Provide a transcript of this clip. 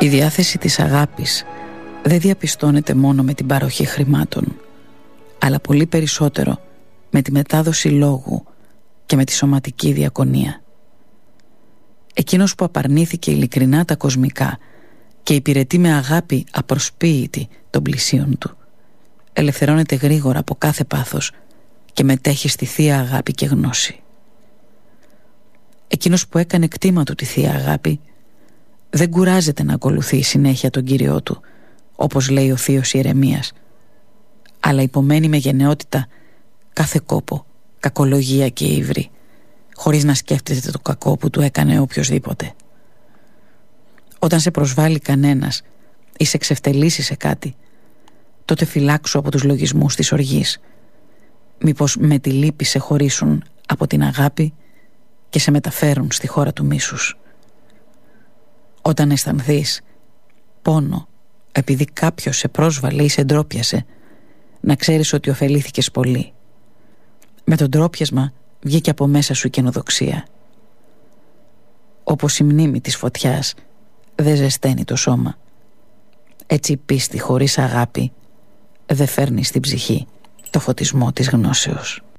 Η διάθεση της αγάπης δεν διαπιστώνεται μόνο με την παροχή χρημάτων, αλλά πολύ περισσότερο με τη μετάδοση λόγου και με τη σωματική διακονία. Εκείνος που απαρνήθηκε ειλικρινά τα κοσμικά και υπηρετεί με αγάπη απροσποίητη των πλησίων του, ελευθερώνεται γρήγορα από κάθε πάθος και μετέχει στη θεία αγάπη και γνώση. Εκείνος που έκανε κτήμα του τη θεία αγάπη δεν κουράζεται να ακολουθεί συνέχεια τον Κύριό του, όπως λέει ο θείος Ιερεμίας, αλλά υπομένει με γενναιότητα κάθε κόπο, κακολογία και ύβρι, χωρίς να σκέφτεται το κακό που του έκανε οποιοσδήποτε. Όταν σε προσβάλλει κανένας ή σε εξευτελίσει σε κάτι, τότε φυλάξου από τους λογισμούς της οργής, μήπως με τη λύπη σε χωρίσουν από την αγάπη και σε μεταφέρουν στη χώρα του μίσους. Όταν αισθανθείς πόνο επειδή κάποιος σε πρόσβαλε ή σε ντρόπιασε, να ξέρεις ότι ωφελήθηκες πολύ. Με το ντρόπιασμα βγήκε από μέσα σου η καινοδοξία. Όπως η μνήμη της φωτιάς δεν ζεσταίνει το σώμα, έτσι η πίστη χωρίς αγάπη δεν φέρνει στην ψυχή το φωτισμό της γνώσεως.